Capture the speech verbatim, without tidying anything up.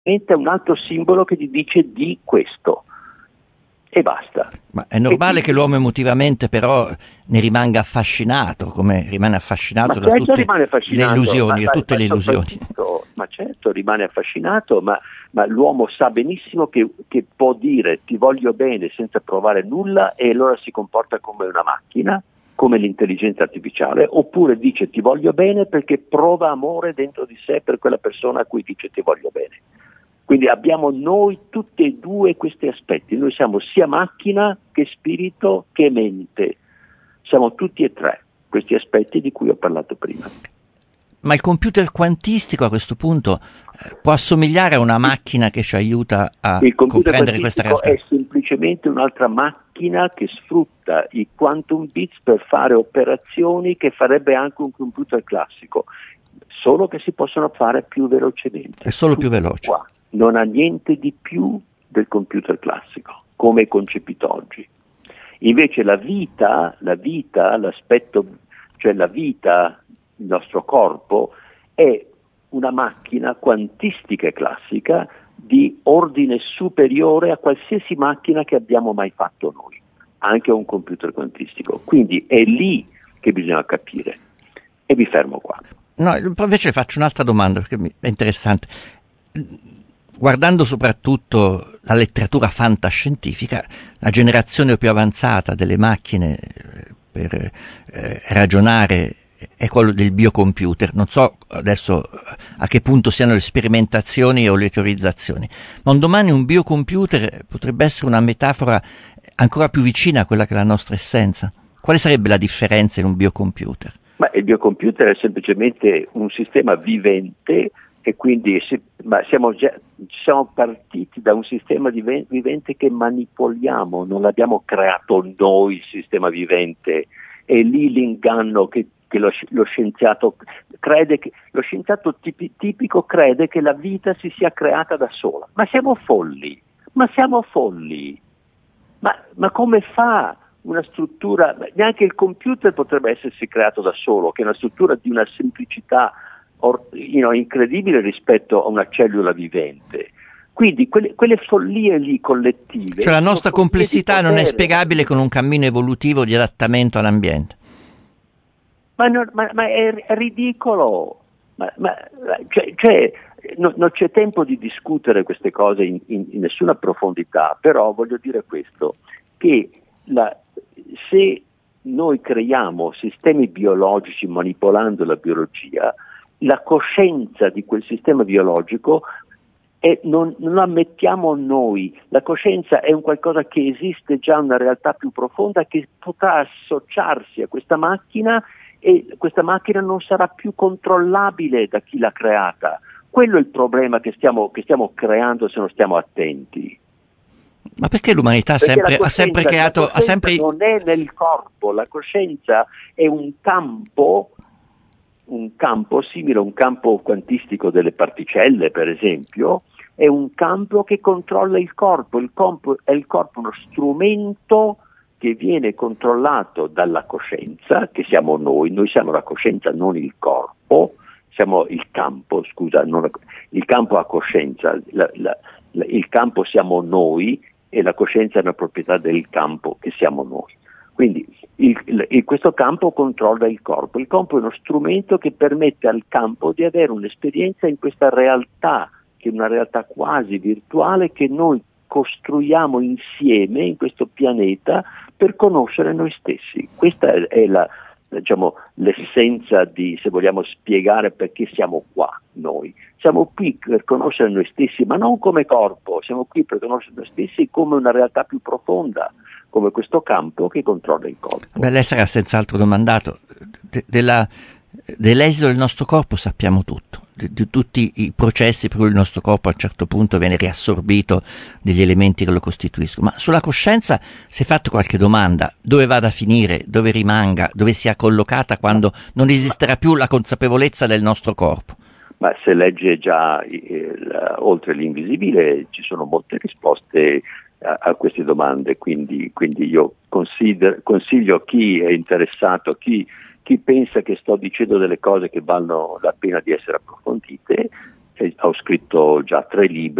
è un altro simbolo che ti dice di questo e basta. Ma è normale quindi, che l'uomo emotivamente però ne rimanga affascinato, come rimane affascinato da certo tutte rimane affascinato, le illusioni, ma, da tutte ma, le ma illusioni. Ma certo rimane affascinato, ma, ma l'uomo sa benissimo che, che può dire ti voglio bene senza provare nulla e allora si comporta come una macchina, come l'intelligenza artificiale, oppure dice ti voglio bene perché prova amore dentro di sé per quella persona a cui dice ti voglio bene. Quindi abbiamo noi tutti e due questi aspetti, noi siamo sia macchina che spirito che mente, siamo tutti e tre questi aspetti di cui ho parlato prima. Ma il computer quantistico a questo punto eh, può assomigliare a una macchina che ci aiuta a comprendere questa realtà? Il computer quantistico è semplicemente un'altra macchina che sfrutta i quantum bits per fare operazioni che farebbe anche un computer classico, solo che si possono fare più velocemente. È solo più veloce. Qua. Non ha niente di più del computer classico, come è concepito oggi. Invece la vita, la vita, l'aspetto, cioè la vita, il nostro corpo, è una macchina quantistica e classica di ordine superiore a qualsiasi macchina che abbiamo mai fatto noi, anche a un computer quantistico. Quindi è lì che bisogna capire. E mi fermo qua. No, invece faccio un'altra domanda perché è interessante. Guardando soprattutto la letteratura fantascientifica, la generazione più avanzata delle macchine per eh, ragionare è quello del biocomputer. Non so adesso a che punto siano le sperimentazioni o le teorizzazioni, ma un domani un biocomputer potrebbe essere una metafora ancora più vicina a quella che è la nostra essenza. Quale sarebbe la differenza in un biocomputer? Ma il biocomputer è semplicemente un sistema vivente e quindi ma siamo già siamo partiti da un sistema vivente che manipoliamo, non l'abbiamo creato noi il sistema vivente. È lì l'inganno che, che lo, lo scienziato crede che lo scienziato tipi, tipico crede che la vita si sia creata da sola. Ma siamo folli, ma siamo folli. Ma, ma come fa una struttura, neanche il computer potrebbe essersi creato da solo, che è una struttura di una semplicità or, you know, incredibile rispetto a una cellula vivente. Quindi quelle, quelle follie lì collettive. Cioè la nostra complessità non è spiegabile con un cammino evolutivo di adattamento all'ambiente. Ma, non, ma, ma è, è ridicolo. Ma, ma, cioè, cioè, no, non c'è tempo di discutere queste cose in, in, in nessuna profondità, però voglio dire questo, che la, se noi creiamo sistemi biologici manipolando la biologia, la coscienza di quel sistema biologico è, non, non la mettiamo noi, la coscienza è un qualcosa che esiste già, una realtà più profonda che potrà associarsi a questa macchina e questa macchina non sarà più controllabile da chi l'ha creata. Quello è il problema che stiamo, che stiamo creando se non stiamo attenti. Ma perché l'umanità perché sempre, la ha sempre creato... La ha sempre... non è nel corpo, la coscienza è un campo, un campo simile a un campo quantistico delle particelle, per esempio, è un campo che controlla il corpo. Il corpo è il corpo uno strumento che viene controllato dalla coscienza, che siamo noi, noi siamo la coscienza, non il corpo, siamo il campo, scusa, non la, il campo ha coscienza, la, la, la, il campo siamo noi e la coscienza è una proprietà del campo che siamo noi. Quindi il, il, questo campo controlla il corpo, il corpo è uno strumento che permette al campo di avere un'esperienza in questa realtà, che è una realtà quasi virtuale che noi costruiamo insieme in questo pianeta per conoscere noi stessi. Questa è la, diciamo, l'essenza di, se vogliamo spiegare perché siamo qua noi. Siamo qui per conoscere noi stessi, ma non come corpo, siamo qui per conoscere noi stessi come una realtà più profonda, come questo campo che controlla il corpo. Beh, lei sarà senz'altro domandato, de- della, dell'esito del nostro corpo sappiamo tutto, di, di tutti i processi per cui il nostro corpo a un certo punto viene riassorbito degli elementi che lo costituiscono, ma sulla coscienza si è fatto qualche domanda: dove vada a finire, dove rimanga, dove sia collocata quando non esisterà più la consapevolezza del nostro corpo? Ma se legge già il, oltre l'invisibile ci sono molte risposte a, a queste domande, quindi, quindi io consiglio a chi è interessato, chi chi pensa che sto dicendo delle cose che valgono la pena di essere approfondite, ho scritto già tre libri.